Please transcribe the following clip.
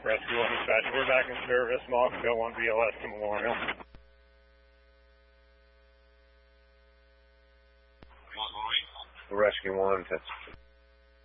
Rescue 1 dispatch. We're back in service. Moscow 1 BLS to Memorial. Rescue 1, that's